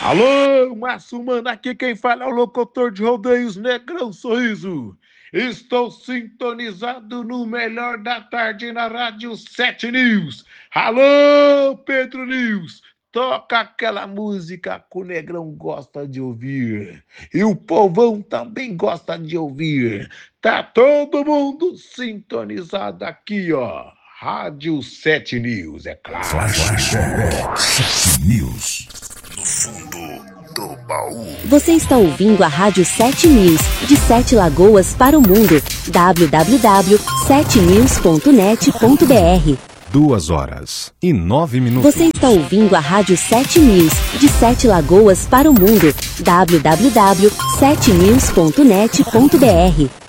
Alô, Márcio Mano, aqui quem fala é o locutor de rodeios Negrão Sorriso. Estou sintonizado no melhor da tarde na Rádio 7 News. Alô, Pedro News, toca aquela música que o Negrão gosta de ouvir. E o povão também gosta de ouvir. Tá todo mundo sintonizado aqui, ó. Rádio 7 News, é claro. Flashback 7 News. No fundo do baú. Você está ouvindo a Rádio 7 News, de 7 Lagoas para o mundo. www.7news.net.br 2h09. Você está ouvindo a Rádio 7 News, de 7 Lagoas para o mundo. www.7news.net.br